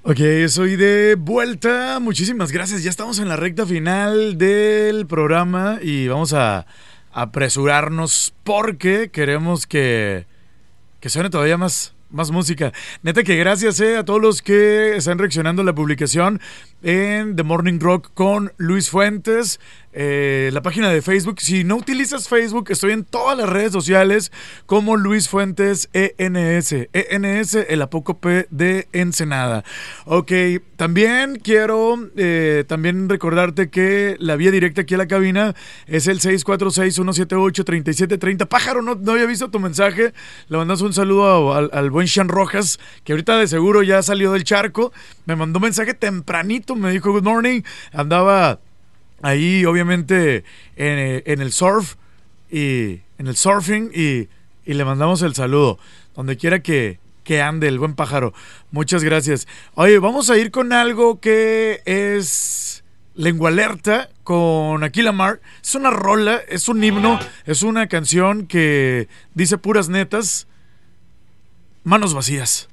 Ok, soy de vuelta. Muchísimas gracias. Ya estamos en la recta final del programa y vamos a apresurarnos porque queremos que suene todavía más música. Neta que gracias a todos los que están reaccionando a la publicación en The Morning Rock con Luis Fuentes. La página de Facebook. Si no utilizas Facebook, estoy en todas las redes sociales como Luis Fuentes ENS. ENS, el apócope de Ensenada. Ok, también quiero también recordarte que la vía directa aquí a la cabina es el 646-178-3730. Pájaro, no había visto tu mensaje. Le mandas un saludo al buen Sean Rojas, que ahorita de seguro ya salió del charco. Me mandó un mensaje tempranito, me dijo good morning. Andaba ahí obviamente en el surf y en el surfing y le mandamos el saludo donde quiera que ande el buen pájaro. Muchas gracias. Oye, vamos a ir con algo que es Lengua Alerta con Aquila Mar. Es una rola, es un himno, es una canción que dice puras netas, manos vacías.